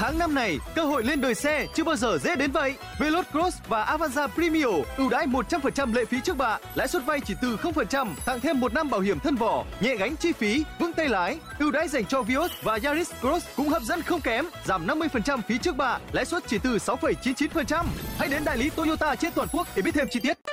tháng 5 này, cơ hội lên đời xe chưa bao giờ dễ đến vậy. Veloz Cross và Avanza Premio ưu đãi 100% lệ phí trước bạ, lãi suất vay chỉ từ 0%, tặng thêm 1 năm bảo hiểm thân vỏ, nhẹ gánh chi phí, vững tay lái. Ưu đãi dành cho Vios và Yaris Cross cũng hấp dẫn không kém, giảm 50% phí trước bạ, lãi suất chỉ từ 6,99%. Hãy đến đại lý Toyota trên toàn quốc để biết thêm chi tiết.